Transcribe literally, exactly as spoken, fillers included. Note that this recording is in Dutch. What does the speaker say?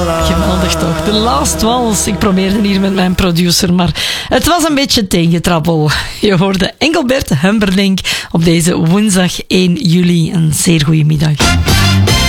Geweldig toch. De Last Waltz. Ik probeerde hier met mijn producer, maar het was een beetje tegentrappel. Je hoorde Engelbert Humperdinck op deze woensdag één juli. Een zeer goede middag.